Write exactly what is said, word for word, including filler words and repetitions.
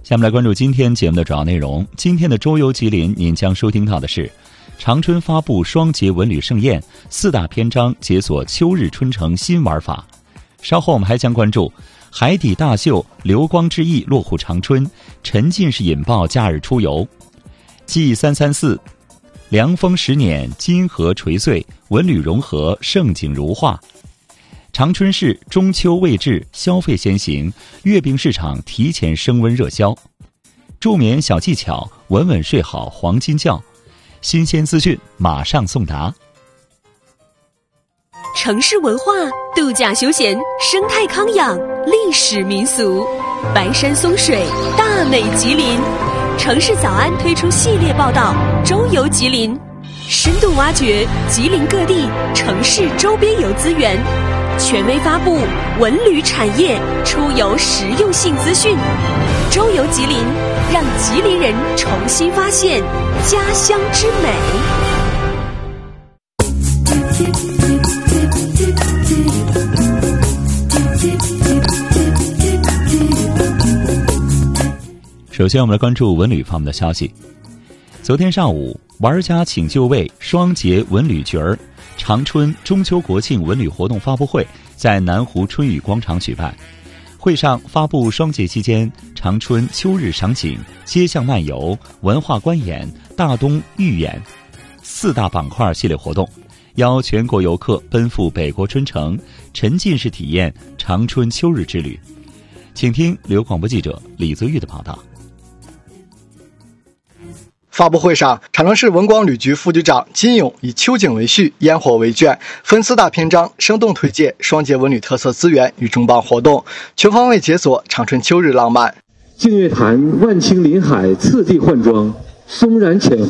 下面来关注今天节目的主要内容。今天的周游吉林，您将收听到的是长春发布双节文旅盛宴，四大篇章解锁秋日春城新玩法。稍后我们还将关注海底大秀流光之翼落户长春，沉浸式引爆假日出游。G 三三四凉风十年，金河垂穗，文旅融合，盛景如画。长春市中秋未至，消费先行，月饼市场提前升温热销。助眠小技巧，稳稳睡好黄金觉。新鲜资讯马上送达。 城市文化、度假休闲、生态康养、历史民俗，白山松水，大美吉林。城市早安推出系列报道《周游吉林》，深度挖掘吉林各地城市周边游资源，权威发布文旅产业出游实用性资讯。周游吉林，让吉林人重新发现家乡之美。 首先我们来关注文旅方面的消息。昨天上午，玩家请就位双节文旅角儿长春中秋国庆文旅活动发布会在南湖春雨广场举办。会上发布双节期间长春秋日赏景、街巷漫游、文化观演、大东寓演四大板块系列活动，邀全国游客奔赴北国春城，沉浸式体验长春秋日之旅。请听刘广播记者李泽玉的报道。 发布会上，长春市文广旅局副局长金勇以秋景为序，烟火为卷，分四大篇章，生动推介双节文旅特色资源与重磅活动，全方位解锁长春秋日浪漫。 净月潭万顷林海，次第换装，松然浅